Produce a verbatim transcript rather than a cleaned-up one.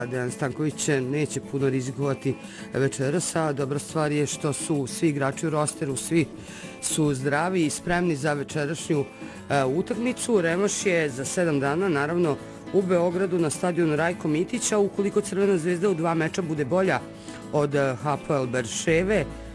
Dejan Stanković neće puno rizikovati večeras, a dobra stvar je što su svi igrači u rosteru, svi su zdravi i spremni za večerašnju uh, utakmicu. Revanš je za sedam dana, naravno, u Beogradu na stadionu Rajko Mitića. Ukoliko Crvena zvezda u dva meča bude bolja od Hapoel Berševe,